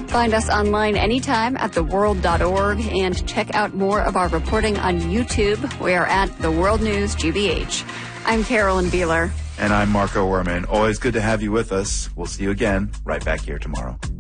Find us online anytime at theworld.org and check out more of our reporting on YouTube. We are at The World News GBH. I'm Carolyn Beeler. And I'm Marco Werman. Always good to have you with us. We'll see you again right back here tomorrow.